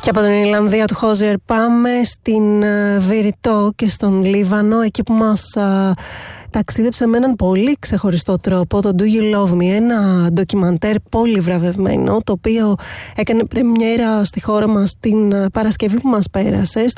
Και από την Ιρλανδία του Χόζιερ πάμε στην Βηρητό και στον Λίβανο, εκεί που μας ταξίδεψε με έναν πολύ ξεχωριστό τρόπο το Do You Love Me, ένα ντοκιμαντέρ πολύ βραβευμένο, το οποίο έκανε πρεμιέρα στη χώρα μας την Παρασκευή που μας πέρασε,